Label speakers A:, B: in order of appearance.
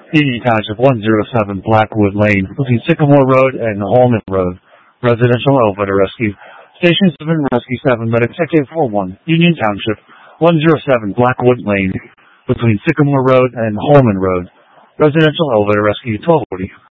A: Union Township 107 Blackwood Lane between Sycamore Road and Holman Road. Residential elevator rescue. Station 7 Rescue 7 Medic Tech 841 Union Township 107 Blackwood Lane between Sycamore Road and Holman Road. Residential elevator rescue 1240.